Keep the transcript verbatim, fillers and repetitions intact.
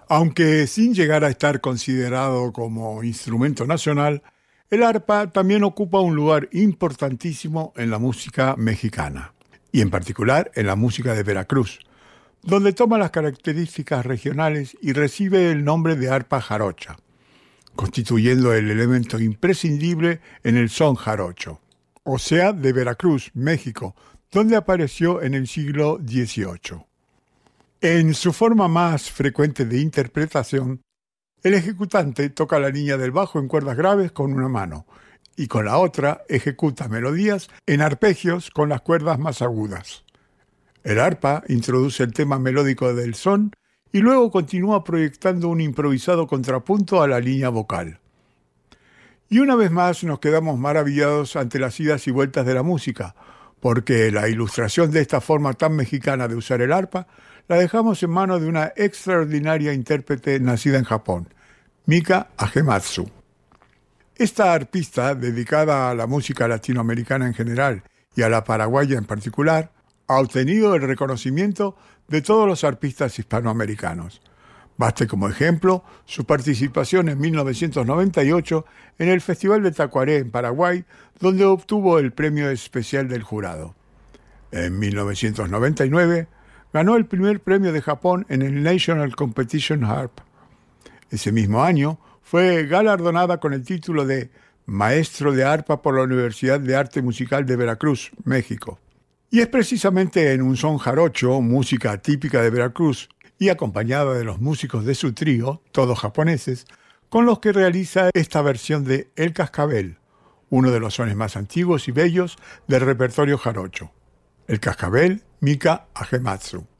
Aunque sin llegar a estar considerado como instrumento nacional, el arpa también ocupa un lugar importantísimo en la música mexicana, y en particular en la música de Veracruz, donde toma las características regionales y recibe el nombre de arpa jarocha, constituyendo el elemento imprescindible en el son jarocho, o sea, de Veracruz, México, donde apareció en el siglo dieciocho. En su forma más frecuente de interpretación, el ejecutante toca la línea del bajo en cuerdas graves con una mano y con la otra ejecuta melodías en arpegios con las cuerdas más agudas. El arpa introduce el tema melódico del son y luego continúa proyectando un improvisado contrapunto a la línea vocal. Y una vez más nos quedamos maravillados ante las idas y vueltas de la música, porque la ilustración de esta forma tan mexicana de usar el arpa la dejamos en manos de una extraordinaria intérprete nacida en Japón, Mika Agematsu. Esta arpista, dedicada a la música latinoamericana en general y a la paraguaya en particular, ha obtenido el reconocimiento de todos los arpistas hispanoamericanos. Baste como ejemplo su participación en mil novecientos noventa y ocho en el Festival de Tacuaré en Paraguay, donde obtuvo el premio especial del jurado. En mil novecientos noventa y nueve ganó el primer premio de Japón en el National Competition Harp. Ese mismo año fue galardonada con el título de Maestro de Arpa por la Universidad de Arte Musical de Veracruz, México. Y es precisamente en un son jarocho, música típica de Veracruz, y acompañada de los músicos de su trío, todos japoneses, con los que realiza esta versión de El Cascabel, uno de los sones más antiguos y bellos del repertorio jarocho. El Cascabel, Mika Agematsu.